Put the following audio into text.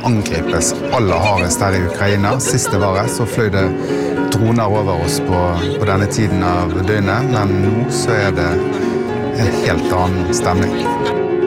angripes aller hardest her i Ukraina. Siste året så fløy det droner over oss på denne tiden av døgnet, men nå så det en helt annen stemning.